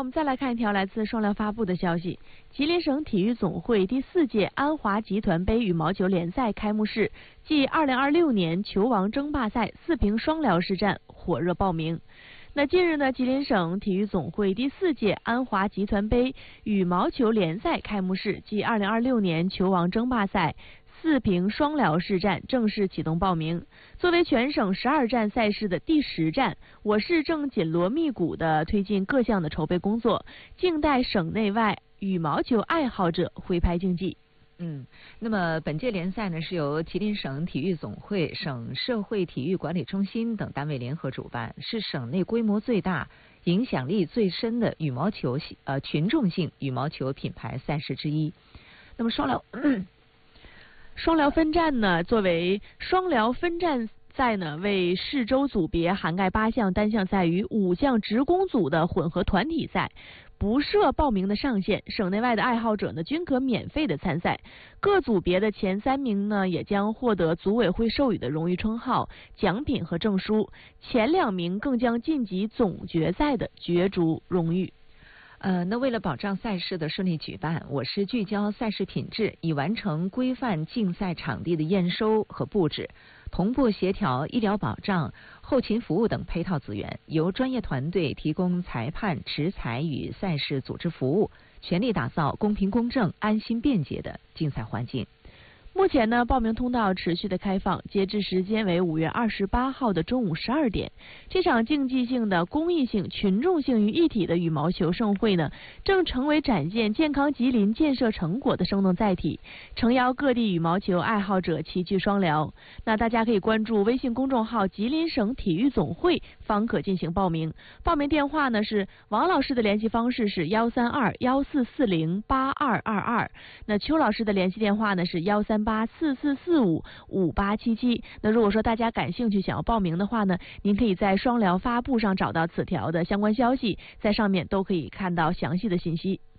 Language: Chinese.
我们再来看一条来自双辽发布的消息：吉林省体育总会第4届安华集团杯羽毛球联赛开幕式暨2026年球王争霸赛4平双辽实战火热报名。那近日呢，吉林省体育总会第4届安华集团杯羽毛球联赛开幕式暨2026年球王争霸赛4平双辽试战正式启动报名。作为全省12站赛事的第10站，我市正紧锣密鼓地推进各项的筹备工作，静待省内外羽毛球爱好者挥拍竞技。 那么本届联赛呢是由吉林省体育总会、省社会体育管理中心等单位联合主办，是省内规模最大、影响力最深的羽毛球群众性羽毛球品牌赛事之一。那么双辽分站呢，作为双辽分站赛呢，为市州组别涵盖8项单项赛与5项职工组的混合团体赛，不设报名的上限，省内外的爱好者呢均可免费的参赛。各组别的前3名呢也将获得组委会授予的荣誉称号、奖品和证书，前2名更将晋级总决赛的角逐荣誉。那为了保障赛事的顺利举办，我市聚焦赛事品质，已完成规范竞赛场地的验收和布置，同步协调医疗保障、后勤服务等配套资源，由专业团队提供裁判、执裁与赛事组织服务，全力打造公平公正、安心便捷的竞赛环境。 目前呢，报名通道持续的开放，截至时间为5月28号的中午12点。这场竞技性的、公益性、群众性于一体的羽毛球盛会呢，正成为展现健康吉林建设成果的生动载体，诚邀各地羽毛球爱好者齐聚双辽。那大家可以关注微信公众号吉林省体育总会，方可进行报名。报名电话呢是王老师的联系方式是132-1440-8222，那邱老师的联系电话呢是13844455877。那如果说大家感兴趣想要报名的话呢，您可以在双辽发布上找到此条的相关消息，在上面都可以看到详细的信息。